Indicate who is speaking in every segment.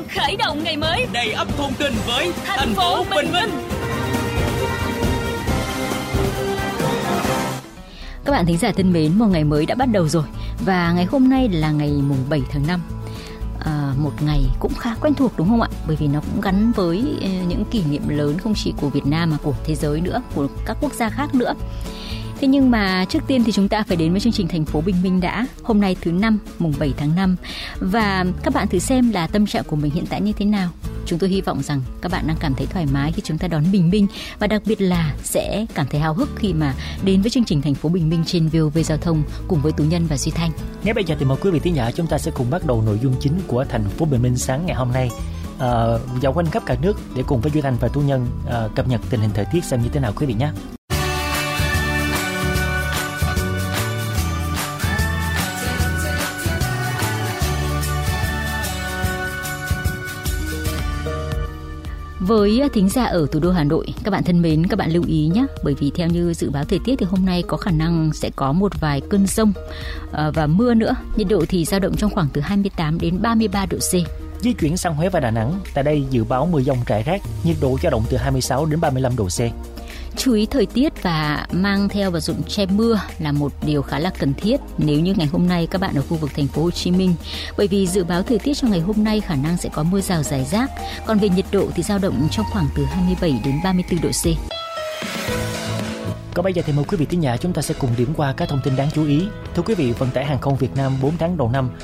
Speaker 1: FM khởi động ngày mới
Speaker 2: đầy ắp thông tin với
Speaker 1: thành phố Bình Minh.
Speaker 3: Các bạn thính giả thân mến, một ngày mới đã bắt đầu rồi. Và ngày hôm nay là ngày mùng 7 tháng 5. Một ngày cũng khá quen thuộc đúng không ạ? Bởi vì nó cũng gắn với những kỷ niệm lớn không chỉ của Việt Nam mà của thế giới nữa, của các quốc gia khác nữa. Thế nhưng mà trước tiên thì chúng ta phải đến với chương trình Thành phố Bình Minh đã. Hôm nay thứ 5, mùng 7 tháng 5. Và các bạn thử xem là tâm trạng của mình hiện tại như thế nào. Chúng tôi hy vọng rằng các bạn đang cảm thấy thoải mái khi chúng ta đón bình minh. Và đặc biệt là sẽ cảm thấy háo hức khi mà đến với chương trình Thành phố Bình Minh trên VOV Giao thông cùng với Tú Nhân và Duy Thanh.
Speaker 4: Ngay bây giờ thì mời quý vị thính giả chúng ta sẽ cùng bắt đầu nội dung chính của Thành phố Bình Minh sáng ngày hôm nay. Dạo quanh khắp cả nước để cùng với Duy Thanh và Tú Nhân cập nhật tình hình thời tiết xem như thế nào quý vị nhé.
Speaker 3: Với thính giả ở thủ đô Hà Nội, các bạn thân mến, các bạn lưu ý nhé. Bởi vì theo như dự báo thời tiết thì hôm nay có khả năng sẽ có một vài cơn dông và mưa nữa. Nhiệt độ thì dao động trong khoảng từ 28 đến 33 độ C.
Speaker 4: Di chuyển sang Huế và Đà Nẵng, tại đây dự báo mưa dông rải rác, nhiệt độ dao động từ 26 đến 35 độ C.
Speaker 3: Chú ý thời tiết và mang theo vật dụng che mưa là một điều khá là cần thiết nếu như ngày hôm nay các bạn ở khu vực thành phố Hồ Chí Minh, bởi vì dự báo thời tiết cho ngày hôm nay khả năng sẽ có mưa rào rải rác, còn về nhiệt độ thì dao động trong khoảng từ 27 đến 34 độ C.
Speaker 4: Còn bây giờ thì mời quý vị thính giả chúng ta sẽ cùng điểm qua các thông tin đáng chú ý. Thưa quý vị, vận tải hàng không Việt Nam 4 tháng đầu năm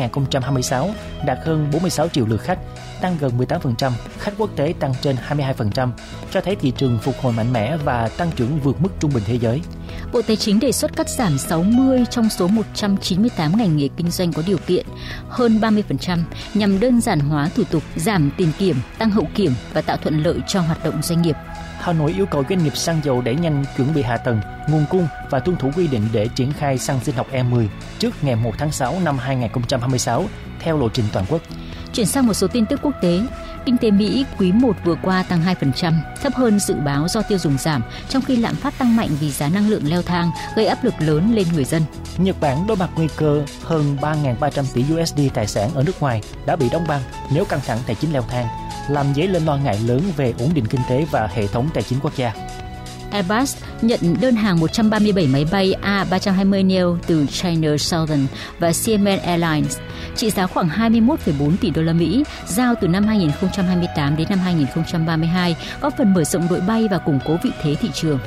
Speaker 4: 2026 đạt hơn 46 triệu lượt khách, tăng gần 18%, khách quốc tế tăng trên 22%, cho thấy thị trường phục hồi mạnh mẽ và tăng trưởng vượt mức trung bình thế giới.
Speaker 3: Bộ Tài chính đề xuất cắt giảm 60 trong số 198 ngành nghề kinh doanh có điều kiện, hơn 30%, nhằm đơn giản hóa thủ tục, giảm tiền kiểm, tăng hậu kiểm và tạo thuận lợi cho hoạt động doanh nghiệp.
Speaker 4: Hà Nội yêu cầu doanh nghiệp xăng dầu đẩy nhanh chuẩn bị hạ tầng, nguồn cung và tuân thủ quy định để triển khai xăng sinh học E10 trước ngày 1 tháng 6 năm 2026 theo lộ trình toàn quốc.
Speaker 3: Chuyển sang một số tin tức quốc tế. Kinh tế Mỹ quý 1 vừa qua tăng 2%, thấp hơn dự báo do tiêu dùng giảm, trong khi lạm phát tăng mạnh vì giá năng lượng leo thang, gây áp lực lớn lên người dân.
Speaker 4: Nhật Bản đối mặt nguy cơ hơn 3.300 tỷ USD tài sản ở nước ngoài đã bị đóng băng nếu căng thẳng tài chính leo thang, làm dấy lên lo ngại lớn về ổn định kinh tế và hệ thống tài chính quốc gia.
Speaker 3: Airbus nhận đơn hàng 137 máy bay A320neo từ China Southern và Siemens Airlines, trị giá khoảng 21,4 tỷ đô la Mỹ, giao từ năm 2028 đến năm 2032, góp phần mở rộng đội bay và củng cố vị thế thị trường.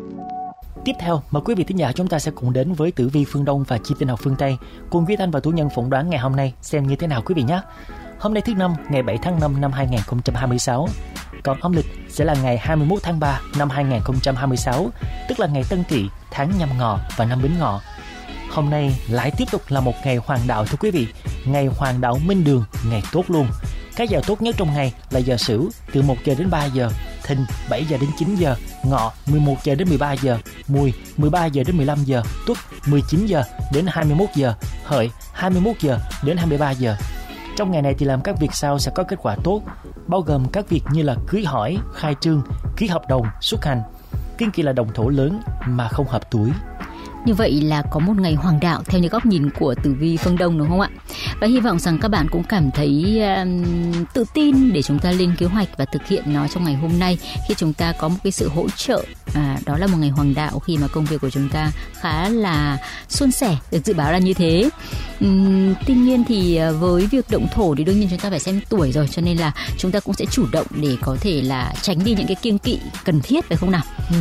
Speaker 4: Tiếp theo, mời quý vị thính giả chúng ta sẽ cùng đến với tử vi phương Đông và chi tinh học phương Tây, cùng Duy Thanh và Tú Nhân phỏng đoán ngày hôm nay xem như thế nào quý vị nhé. Hôm nay thứ Năm, ngày 7 tháng 5 năm 2026. Còn âm lịch sẽ là ngày 21 tháng 3 năm 2026, tức là ngày Tân Tỵ, tháng Nhâm Ngọ và năm Bính Ngọ. Hôm nay lại tiếp tục là một ngày hoàng đạo thưa quý vị, ngày hoàng đạo minh đường, ngày tốt luôn. Các giờ tốt nhất trong ngày là giờ Sửu từ 1 giờ đến 3 giờ, Thìn 7 giờ đến 9 giờ, Ngọ 11 giờ đến 13 giờ, Mùi 13 giờ đến 15 giờ, Tuất 19 giờ đến 21 giờ, Hợi 21 giờ đến 23 giờ. Trong ngày này thì làm các việc sau sẽ có kết quả tốt, bao gồm các việc như là cưới hỏi, khai trương, ký hợp đồng, xuất hành. Kiên kỵ là đồng thổ lớn mà không hợp tuổi.
Speaker 3: Như vậy là có một ngày hoàng đạo theo những góc nhìn của tử vi phương Đông đúng không ạ? Và hy vọng rằng các bạn cũng cảm thấy tự tin để chúng ta lên kế hoạch và thực hiện nó trong ngày hôm nay, khi chúng ta có một cái sự hỗ trợ. Đó là một ngày hoàng đạo khi mà công việc của chúng ta khá là suôn sẻ, được dự báo là như thế. Tuy nhiên thì với việc động thổ thì đương nhiên chúng ta phải xem tuổi rồi, cho nên là chúng ta cũng sẽ chủ động để có thể là tránh đi những cái kiêng kỵ cần thiết, phải không nào?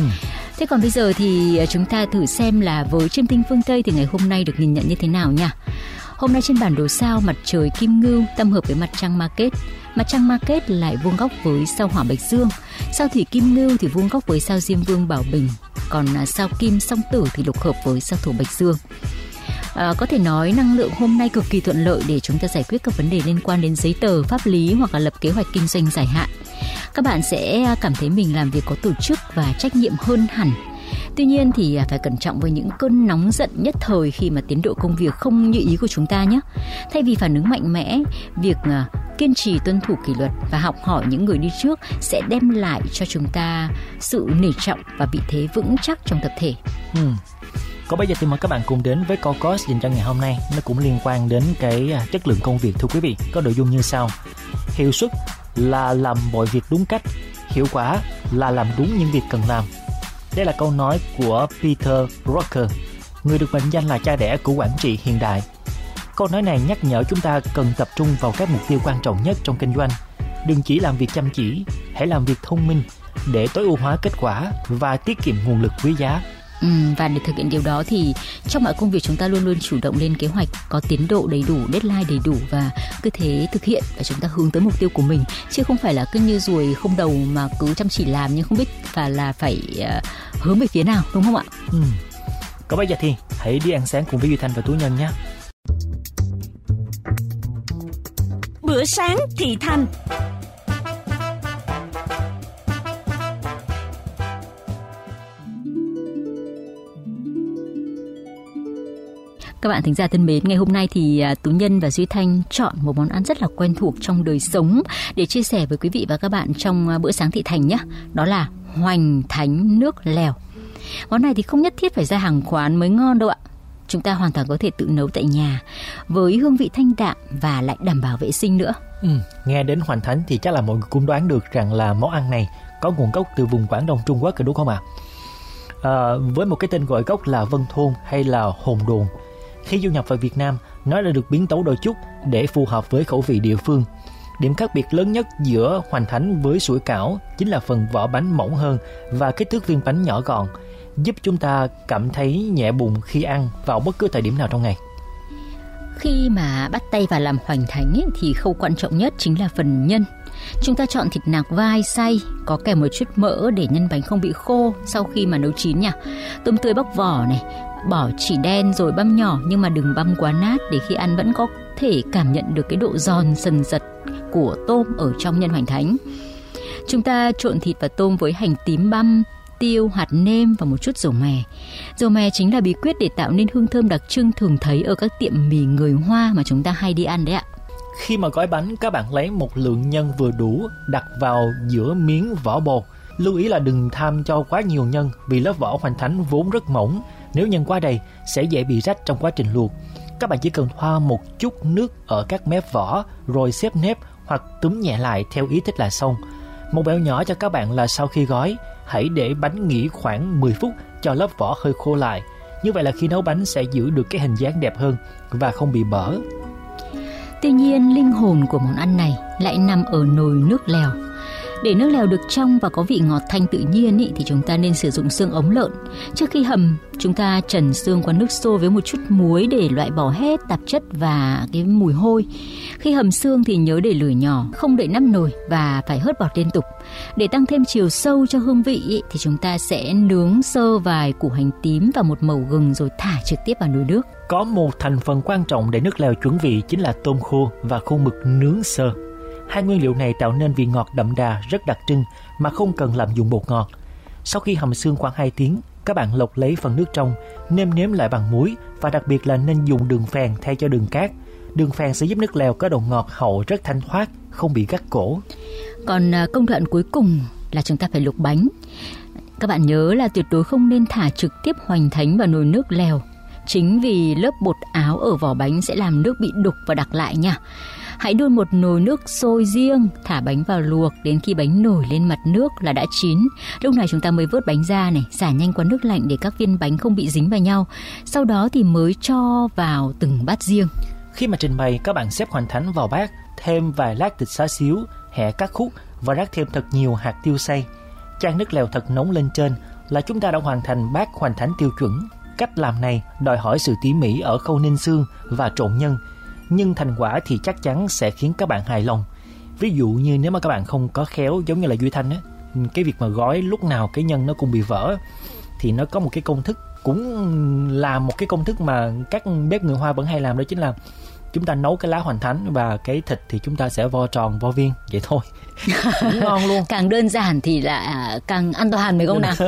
Speaker 3: Thế còn bây giờ thì chúng ta thử xem là với chiêm tinh phương Tây thì ngày hôm nay được nhìn nhận như thế nào nha. Hôm nay trên bản đồ sao mặt trời Kim Ngưu tam hợp với mặt trăng Ma Kết. Mặt trăng Ma Kết lại vuông góc với sao Hỏa Bạch Dương. Sao Thủy Kim Ngưu thì vuông góc với sao Diêm Vương Bảo Bình. Còn sao Kim Song Tử thì lục hợp với sao Thổ Bạch Dương. Có thể nói năng lượng hôm nay cực kỳ thuận lợi để chúng ta giải quyết các vấn đề liên quan đến giấy tờ, pháp lý hoặc là lập kế hoạch kinh doanh dài hạn. Các bạn sẽ cảm thấy mình làm việc có tổ chức và trách nhiệm hơn hẳn. Tuy nhiên thì phải cẩn trọng với những cơn nóng giận nhất thời khi mà tiến độ công việc không như ý của chúng ta nhé. Thay vì phản ứng mạnh mẽ, việc kiên trì tuân thủ kỷ luật và học hỏi những người đi trước sẽ đem lại cho chúng ta sự nể trọng và vị thế vững chắc trong tập thể.
Speaker 4: Còn bây giờ thì mời các bạn cùng đến với câu course dành cho ngày hôm nay. Nó cũng liên quan đến cái chất lượng công việc thưa quý vị. Có nội dung như sau. hiệu suất là làm mọi việc đúng cách, hiệu quả là làm đúng những việc cần làm. Đây là câu nói của Peter Drucker, người được mệnh danh là cha đẻ của quản trị hiện đại. Câu nói này nhắc nhở chúng ta cần tập trung vào các mục tiêu quan trọng nhất trong kinh doanh. Đừng chỉ làm việc chăm chỉ, hãy làm việc thông minh để tối ưu hóa kết quả và tiết kiệm nguồn lực quý giá.
Speaker 3: Và để thực hiện điều đó thì trong mọi công việc chúng ta luôn luôn chủ động lên kế hoạch, có tiến độ đầy đủ, deadline đầy đủ và cứ thế thực hiện và chúng ta hướng tới mục tiêu của mình, chứ không phải là cứ như ruồi không đầu mà cứ chăm chỉ làm nhưng không biết và là phải hướng về phía nào, đúng không ạ?
Speaker 4: Còn bây giờ thì hãy đi ăn sáng cùng với Duy Thanh và Tú Nhân nhé.
Speaker 1: Bữa sáng thị thành.
Speaker 3: Các bạn thính giả thân mến, ngày hôm nay thì Tú Nhân và Duy Thanh chọn một món ăn rất là quen thuộc trong đời sống để chia sẻ với quý vị và các bạn trong bữa sáng thị thành nhé. Đó là hoành thánh nước lèo. Món này thì không nhất thiết phải ra hàng quán mới ngon đâu ạ. Chúng ta hoàn toàn có thể tự nấu tại nhà với hương vị thanh đạm và lại đảm bảo vệ sinh nữa.
Speaker 4: Nghe đến hoành thánh thì chắc là mọi người cũng đoán được rằng là món ăn này có nguồn gốc từ vùng Quảng Đông Trung Quốc rồi đúng không ạ? Với một cái tên gọi gốc là Vân Thôn hay là Hồn Đồn. Khi du nhập vào Việt Nam, nó đã được biến tấu đôi chút để phù hợp với khẩu vị địa phương. Điểm khác biệt lớn nhất giữa hoành thánh với sủi cảo chính là phần vỏ bánh mỏng hơn và kích thước viên bánh nhỏ gọn, giúp chúng ta cảm thấy nhẹ bụng khi ăn vào bất cứ thời điểm nào trong ngày.
Speaker 3: Khi mà bắt tay vào làm hoành thánh ấy, thì khâu quan trọng nhất chính là phần nhân. Chúng ta chọn thịt nạc vai xay, có kèm một chút mỡ để nhân bánh không bị khô sau khi mà nấu chín nha. Tôm tươi bóc vỏ này, bỏ chỉ đen rồi băm nhỏ nhưng mà đừng băm quá nát để khi ăn vẫn có thể cảm nhận được cái độ giòn sần sật của tôm ở trong nhân hoành thánh. Chúng ta trộn thịt và tôm với hành tím băm, tiêu, hạt nêm và một chút dầu mè. Dầu mè chính là bí quyết để tạo nên hương thơm đặc trưng thường thấy ở các tiệm mì người Hoa mà chúng ta hay đi ăn đấy ạ.
Speaker 4: Khi mà gói bánh, các bạn lấy một lượng nhân vừa đủ đặt vào giữa miếng vỏ bột. Lưu ý là đừng tham cho quá nhiều nhân vì lớp vỏ hoành thánh vốn rất mỏng. Nếu nhân quá đầy sẽ dễ bị rách trong quá trình luộc. Các bạn chỉ cần thoa một chút nước ở các mép vỏ rồi xếp nếp hoặc túm nhẹ lại theo ý thích là xong. Một mẹo nhỏ cho các bạn là sau khi gói, hãy để bánh nghỉ khoảng 10 phút cho lớp vỏ hơi khô lại. Như vậy là khi nấu bánh sẽ giữ được cái hình dáng đẹp hơn và không bị bở.
Speaker 3: Tuy nhiên, linh hồn của món ăn này lại nằm ở nồi nước lèo. Để nước lèo được trong và có vị ngọt thanh tự nhiên thì chúng ta nên sử dụng xương ống lợn. Trước khi hầm, chúng ta trần xương qua nước sôi với một chút muối để loại bỏ hết tạp chất và cái mùi hôi. Khi hầm xương thì nhớ để lửa nhỏ, không đậy nắp nồi và phải hớt bọt liên tục. Để tăng thêm chiều sâu cho hương vị thì chúng ta sẽ nướng sơ vài củ hành tím và một mẩu gừng rồi thả trực tiếp vào nồi nước.
Speaker 4: Có một thành phần quan trọng để nước lèo chuẩn vị chính là tôm khô và khô mực nướng sơ. Hai nguyên liệu này tạo nên vị ngọt đậm đà rất đặc trưng mà không cần làm dụng bột ngọt. Sau khi hầm xương khoảng 2 tiếng, các bạn lọc lấy phần nước trong, nêm nếm lại bằng muối và đặc biệt là nên dùng đường phèn thay cho đường cát. Đường phèn sẽ giúp nước lèo có độ ngọt hậu rất thanh thoát, không bị gắt cổ.
Speaker 3: Còn công đoạn cuối cùng là chúng ta phải luộc bánh. Các bạn nhớ là tuyệt đối không nên thả trực tiếp hoành thánh vào nồi nước lèo. Chính vì lớp bột áo ở vỏ bánh sẽ làm nước bị đục và đặc lại nha. Hãy đun một nồi nước sôi riêng, thả bánh vào luộc đến khi bánh nổi lên mặt nước là đã chín. Lúc này chúng ta mới vớt bánh ra này, xả nhanh qua nước lạnh để các viên bánh không bị dính vào nhau. Sau đó thì mới cho vào từng bát riêng.
Speaker 4: Khi mà trình bày, các bạn xếp hoành thánh vào bát, thêm vài lát thịt xá xíu, hẹ cắt khúc và rắc thêm thật nhiều hạt tiêu xay. Chan nước lèo thật nóng lên trên là chúng ta đã hoàn thành bát hoành thánh tiêu chuẩn. Cách làm này đòi hỏi sự tỉ mỉ ở khâu ninh xương và trộn nhân, nhưng thành quả thì chắc chắn sẽ khiến các bạn hài lòng. Ví dụ như nếu mà các bạn không có khéo giống như là Duy Thanh á, cái việc mà gói lúc nào cái nhân nó cũng bị vỡ, thì nó có một cái công thức, cũng là một cái công thức mà các bếp người Hoa vẫn hay làm, đó chính là chúng ta nấu cái lá hoành thánh và cái thịt thì chúng ta sẽ vo tròn, vo viên, vậy thôi. Cũng ngon luôn.
Speaker 3: Càng đơn giản thì là càng an toàn phải không nào?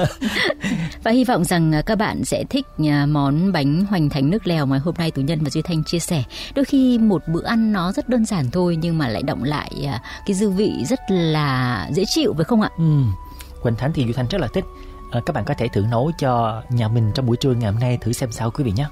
Speaker 3: Và hy vọng rằng các bạn sẽ thích món bánh hoành thánh nước lèo mà hôm nay Tú Nhân và Duy Thanh chia sẻ. Đôi khi một bữa ăn nó rất đơn giản thôi nhưng mà lại đọng lại cái dư vị rất là dễ chịu phải không ạ?
Speaker 4: Hoành thánh thì Duy Thanh rất là thích. Các bạn có thể thử nấu cho nhà mình trong buổi trưa ngày hôm nay thử xem sao quý vị nhé.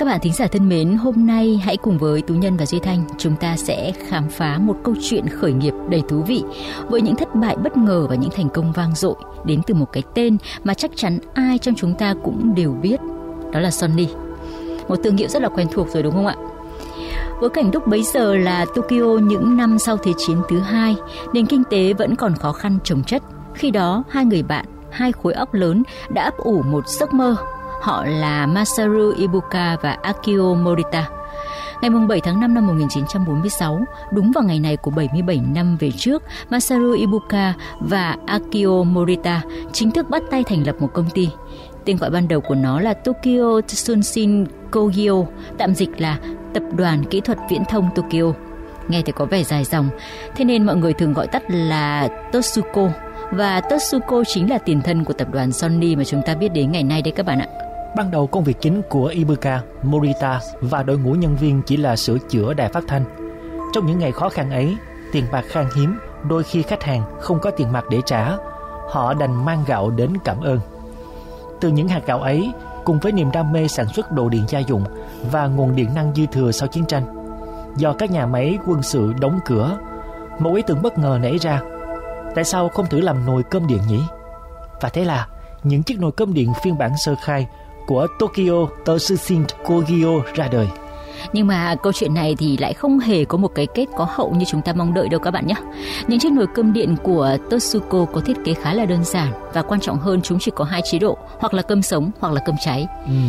Speaker 3: Các bạn thính giả thân mến, hôm nay hãy cùng với Tú Nhân và Duy Thanh chúng ta sẽ khám phá một câu chuyện khởi nghiệp đầy thú vị với những thất bại bất ngờ và những thành công vang dội đến từ một cái tên mà chắc chắn ai trong chúng ta cũng đều biết, đó là Sony. Một thương hiệu rất là quen thuộc rồi đúng không ạ? Bối cảnh lúc bấy giờ là Tokyo những năm sau Thế chiến thứ hai, nền kinh tế vẫn còn khó khăn chồng chất. Khi đó, hai người bạn, hai khối óc lớn đã ấp ủ một giấc mơ. Họ là Masaru Ibuka và Akio Morita. Ngày 7 tháng 5 năm 1946, đúng vào ngày này của 77 năm về trước, Masaru Ibuka và Akio Morita chính thức bắt tay thành lập một công ty. Tên gọi ban đầu của nó là Tokyo Tsunshin Kogyo, tạm dịch là Tập đoàn Kỹ thuật Viễn thông Tokyo. Nghe thì có vẻ dài dòng, thế nên mọi người thường gọi tắt là Totsuko. Và Totsuko chính là tiền thân của tập đoàn Sony mà chúng ta biết đến ngày nay đấy các bạn ạ.
Speaker 4: Ban đầu công việc chính của Ibuka, Morita và đội ngũ nhân viên chỉ là sửa chữa đài phát thanh. Trong những ngày khó khăn ấy, tiền bạc khan hiếm, đôi khi khách hàng không có tiền mặt để trả, họ đành mang gạo đến cảm ơn. Từ những hạt gạo ấy, cùng với niềm đam mê sản xuất đồ điện gia dụng và nguồn điện năng dư thừa sau chiến tranh, do các nhà máy quân sự đóng cửa, một ý tưởng bất ngờ nảy ra: tại sao không thử làm nồi cơm điện nhỉ? Và thế là những chiếc nồi cơm điện phiên bản sơ khai của Tokyo Tsunshin Kogyo ra đời.
Speaker 3: Nhưng mà câu chuyện này thì lại không hề có một cái kết có hậu như chúng ta mong đợi đâu các bạn nhé. Những chiếc nồi cơm điện của Totsuko có thiết kế khá là đơn giản, và quan trọng hơn chúng chỉ có 2 chế độ, hoặc là cơm sống hoặc là cơm cháy.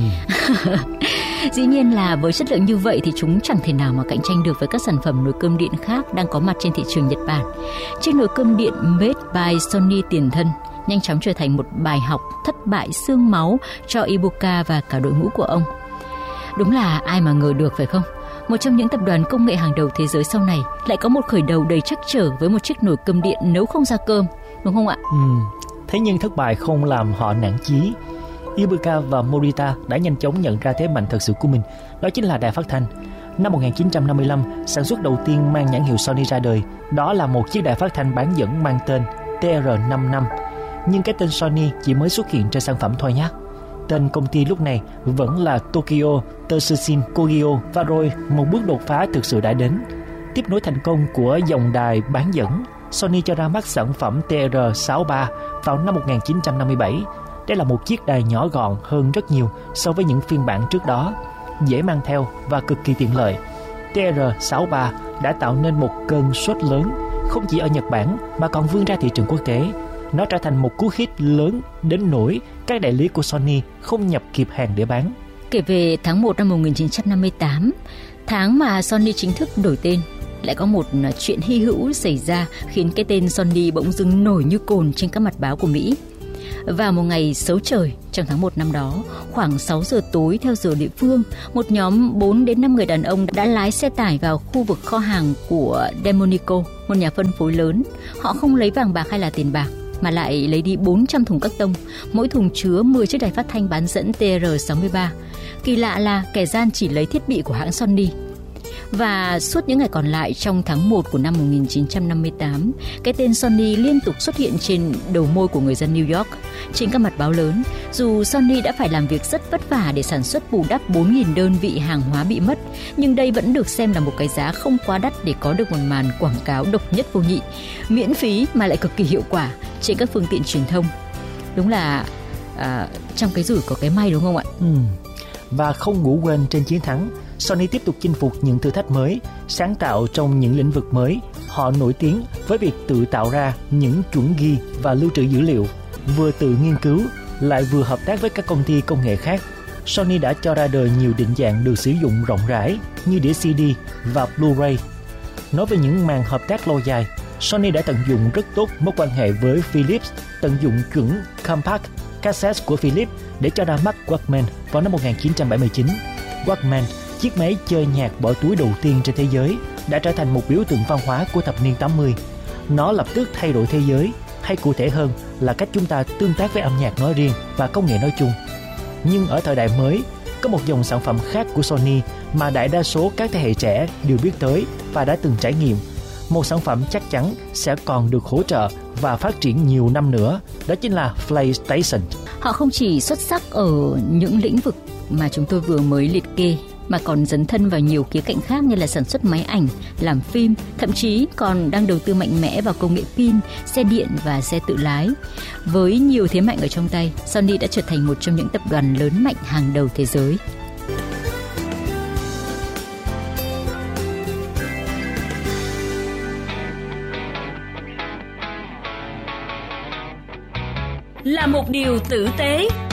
Speaker 3: Dĩ nhiên là với chất lượng như vậy thì chúng chẳng thể nào mà cạnh tranh được với các sản phẩm nồi cơm điện khác đang có mặt trên thị trường Nhật Bản. Chiếc nồi cơm điện Made by Sony tiền thân nhanh chóng trở thành một bài học thất bại xương máu cho Ibuka và cả đội ngũ của ông. Đúng là ai mà ngờ được phải không? Một trong những tập đoàn công nghệ hàng đầu thế giới sau này lại có một khởi đầu đầy trắc trở với một chiếc nồi cơm điện nấu không ra cơm, đúng không ạ?
Speaker 4: Thế nhưng thất bại không làm họ nản chí. Ibuka và Morita đã nhanh chóng nhận ra thế mạnh thật sự của mình, đó chính là đài phát thanh. Năm 1955, sản xuất đầu tiên mang nhãn hiệu Sony ra đời. Đó là một chiếc đài phát thanh bán dẫn mang tên TR55. Nhưng cái tên Sony chỉ mới xuất hiện trên sản phẩm thôi nhé. Tên công ty lúc này vẫn là Tokyo Tsunshin Kogyo, và rồi một bước đột phá thực sự đã đến. Tiếp nối thành công của dòng đài bán dẫn, Sony cho ra mắt sản phẩm TR63 vào năm 1957. Đây là một chiếc đài nhỏ gọn hơn rất nhiều so với những phiên bản trước đó, dễ mang theo và cực kỳ tiện lợi. TR63 đã tạo nên một cơn sốt lớn, không chỉ ở Nhật Bản mà còn vươn ra thị trường quốc tế. Nó trở thành một cú hit lớn đến nỗi các đại lý của Sony không nhập kịp hàng để bán.
Speaker 3: Kể về tháng 1 năm 1958, tháng mà Sony chính thức đổi tên, lại có một chuyện hy hữu xảy ra khiến cái tên Sony bỗng dưng nổi như cồn trên các mặt báo của Mỹ. Vào một ngày xấu trời trong tháng 1 năm đó, khoảng 6 giờ tối theo giờ địa phương, một nhóm 4 đến 5 người đàn ông đã lái xe tải vào khu vực kho hàng của Demonico, một nhà phân phối lớn. Họ không lấy vàng bạc hay là tiền bạc, mà lại lấy đi 400 thùng các tông, mỗi thùng chứa 10 chiếc đài phát thanh bán dẫn TR63. Kỳ lạ là kẻ gian chỉ lấy thiết bị của hãng Sony. Và suốt những ngày còn lại trong tháng 1 của năm 1958, cái tên Sony liên tục xuất hiện trên đầu môi của người dân New York, trên các mặt báo lớn. Dù Sony đã phải làm việc rất vất vả để sản xuất bù đắp 4.000 đơn vị hàng hóa bị mất, nhưng đây vẫn được xem là một cái giá không quá đắt để có được một màn quảng cáo độc nhất vô nhị, miễn phí mà lại cực kỳ hiệu quả trên các phương tiện truyền thông. Đúng là trong cái rủi có cái may, đúng không ạ?
Speaker 4: Và không ngủ quên trên chiến thắng, Sony tiếp tục chinh phục những thử thách mới, sáng tạo trong những lĩnh vực mới. Họ nổi tiếng với việc tự tạo ra những chuẩn ghi và lưu trữ dữ liệu, vừa tự nghiên cứu lại vừa hợp tác với các công ty công nghệ khác. Sony đã cho ra đời nhiều định dạng được sử dụng rộng rãi như đĩa CD và Blu-ray. Nói về những màn hợp tác lâu dài, Sony đã tận dụng rất tốt mối quan hệ với Philips, tận dụng chuẩn compact cassette của Philips để cho ra mắt Walkman vào năm 1979. Walkman, chiếc máy chơi nhạc bỏ túi đầu tiên trên thế giới, đã trở thành một biểu tượng văn hóa của thập niên 80. Nó lập tức thay đổi thế giới, hay cụ thể hơn là cách chúng ta tương tác với âm nhạc nói riêng và công nghệ nói chung. Nhưng ở thời đại mới, có một dòng sản phẩm khác của Sony mà đại đa số các thế hệ trẻ đều biết tới và đã từng trải nghiệm. một sản phẩm chắc chắn sẽ còn được hỗ trợ và phát triển nhiều năm nữa, đó chính là PlayStation.
Speaker 3: Họ không chỉ xuất sắc ở những lĩnh vực mà chúng tôi vừa mới liệt kê, mà còn dấn thân vào nhiều khía cạnh khác như là sản xuất máy ảnh, làm phim, thậm chí còn đang đầu tư mạnh mẽ vào công nghệ pin, xe điện và xe tự lái. Với nhiều thế mạnh ở trong tay, Sony đã trở thành một trong những tập đoàn lớn mạnh hàng đầu thế giới.
Speaker 1: Là một điều tử tế.